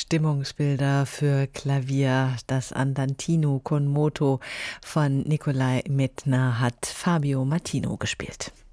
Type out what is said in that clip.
Stimmungsbilder für Klavier. Das Andantino con moto von Nicolai Medtner hat Fabio Martino gespielt.